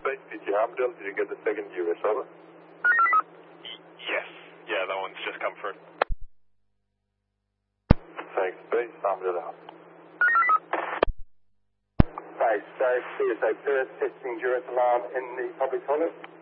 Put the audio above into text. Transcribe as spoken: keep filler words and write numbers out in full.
Base, P T Armadale, did you get the second U S over? Yes. Yeah, that one's just come through. Thanks, Base, Armadale out. Base, so C S A first, testing Duress alarm in the public toilet.